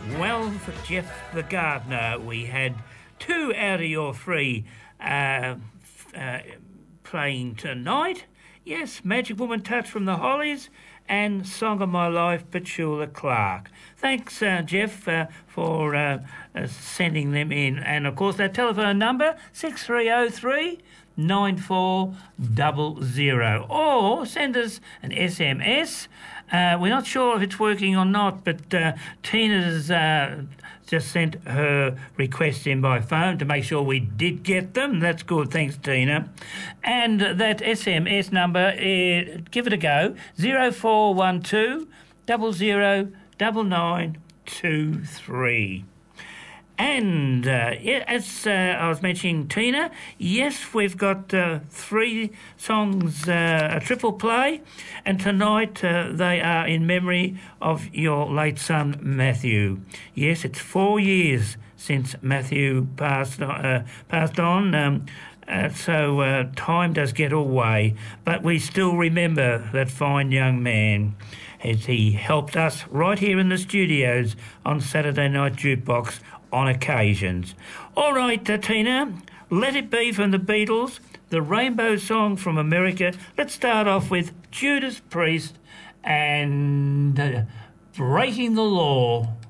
Well, for Jeff the Gardener, we had 2 out of your 3 playing tonight. Yes, Magic Woman Touch from the Hollies and Song of My Life, Petula Clark. Thanks, Jeff, for sending them in. And, of course, that telephone number, 6303 9400, or send us an SMS. We're not sure if it's working or not, but Tina's just sent her request in by phone to make sure we did get them. That's good. Thanks, Tina. And that SMS number, give it a go, 0412 009923. And as I was mentioning, Tina, yes, we've got 3 songs, a triple play, and tonight they are in memory of your late son, Matthew. Yes, it's 4 years since Matthew passed on. So time does get away, but we still remember that fine young man as he helped us right here in the studios on Saturday Night Jukebox on occasions. All right, Tina, Let It Be from the Beatles, the Rainbow Song from America. Let's start off with Judas Priest and Breaking the Law.